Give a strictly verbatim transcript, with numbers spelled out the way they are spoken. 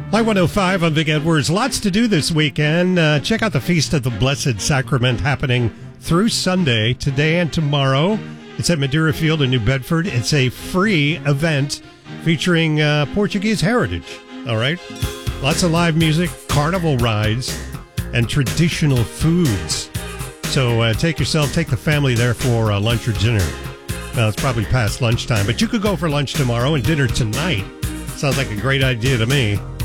Live one oh five on Big Edwards. Lots to do this weekend. Uh, check out the Feast of the Blessed Sacrament happening through Sunday, today and tomorrow. It's at Madeira Field in New Bedford. It's a free event featuring uh, Portuguese heritage. All right? Lots of live music, carnival rides, and traditional foods. So uh, take yourself, take the family there for uh, lunch or dinner. Well, it's probably past lunchtime, but you could go for lunch tomorrow and dinner tonight. Sounds like a great idea to me.